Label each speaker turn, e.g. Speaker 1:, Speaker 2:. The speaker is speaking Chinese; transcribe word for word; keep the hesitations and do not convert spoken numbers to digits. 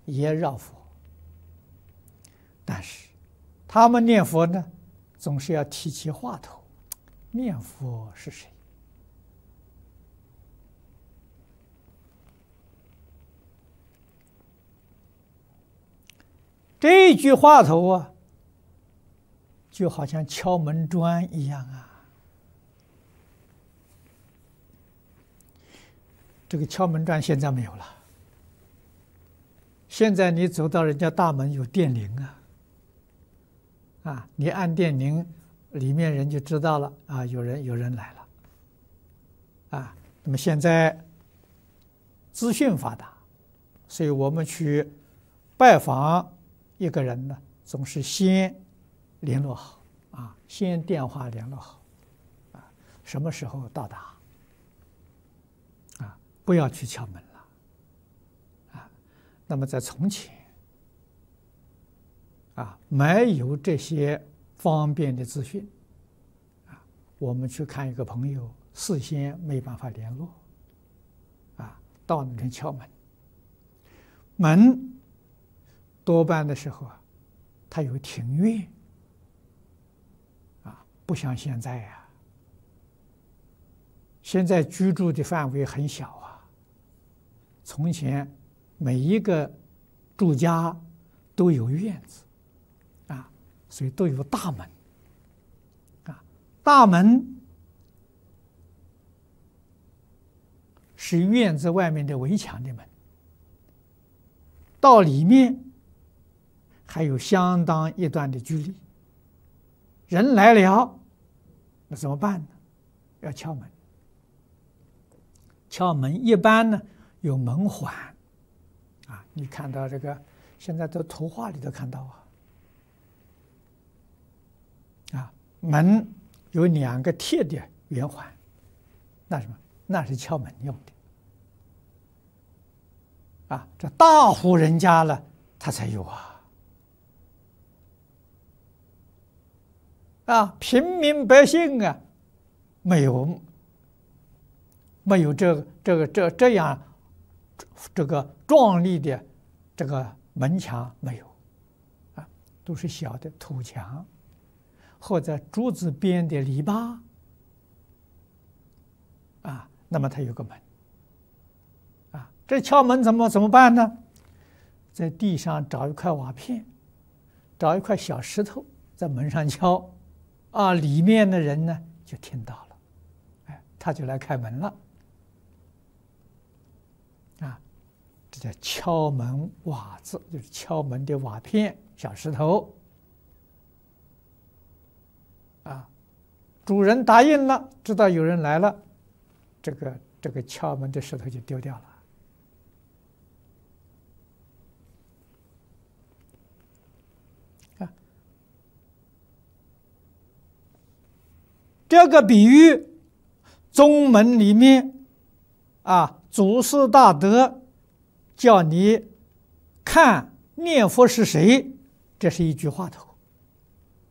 Speaker 1: 也绕佛，但是他们念佛呢，总是要提起话头，念佛是谁？这句话头啊，就好像敲门砖一样啊。这个敲门砖现在没有了，现在你走到人家大门有电铃啊，啊，你按电铃，里面人就知道了啊，有人有人来了，啊，那么现在资讯发达，所以我们去拜访一个人呢，总是先联络好啊，先电话联络好，啊，什么时候到达，啊，不要去敲门了，啊，那么在从前，啊，没有这些方便的资讯，啊，我们去看一个朋友，事先没办法联络，啊，到那里敲门，门。多半的时候啊，它有庭院，啊，不像现在呀。现在居住的范围很小啊。从前每一个住家都有院子，啊，所以都有大门，啊，大门是院子外面的围墙的门，到里面。还有相当一段的距离，人来了，那怎么办呢？要敲门。敲门一般呢有门环，啊，你看到这个，现在都图画里都看到啊，啊，门有两个铁的圆环，那什么？那是敲门用的，啊，这大户人家了，他才有啊。啊，平民百姓啊，没有，没有这个这个这这样这个壮丽的这个门墙没有，啊，都是小的土墙，或者竹子编的篱笆，啊，那么它有个门，啊，这敲门怎么怎么办呢？在地上找一块瓦片，找一块小石头，在门上敲。啊，里面的人呢就听到了，哎，他就来开门了，啊，这叫敲门瓦子，就是敲门的瓦片、小石头，啊，主人答应了，知道有人来了，这个这个敲门的石头就丢掉了。这个比喻，宗门里面啊，祖师大德叫你看念佛是谁，这是一句话头。